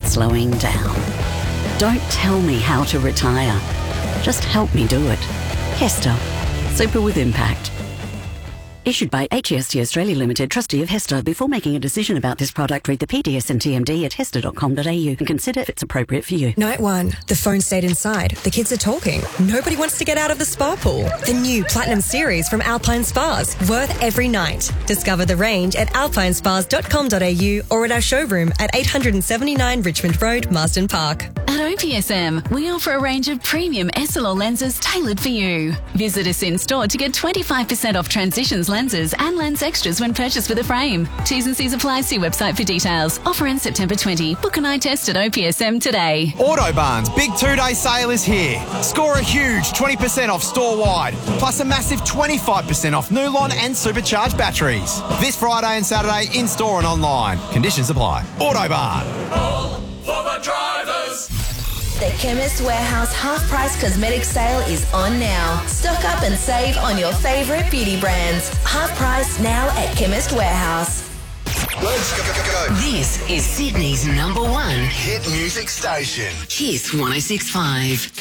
slowing down. Don't tell me how to retire. Just help me do it. Hester. Super with impact. Issued by HEST Australia Limited, trustee of Hester. Before making a decision about this product, read the PDS and TMD at hester.com.au and consider if it's appropriate for you. Night 1. The phone stayed inside. The kids are talking. Nobody wants to get out of the spa pool. The new Platinum Series from Alpine Spas. Worth every night. Discover the range at alpinespas.com.au or at our showroom at 879 Richmond Road, Marsden Park. At OPSM, we offer a range of premium SLR lenses tailored for you. Visit us in store to get 25% off Transitions lenses and lens extras when purchased with a frame. T's and C's apply. See website for details. Offer ends September 20. Book an eye test at OPSM today. Autobarn's big 2-day sale is here. Score a huge 20% off store-wide, plus a massive 25% off Nulon and supercharged batteries. This Friday and Saturday in-store and online. Conditions apply. Autobarn. All for the drivers. The Chemist Warehouse half-price cosmetic sale is on now. Stock up and save on your favourite beauty brands. Half price now at Chemist Warehouse. Let's go. This is Sydney's #1 Hit music station. Kiss 106.5.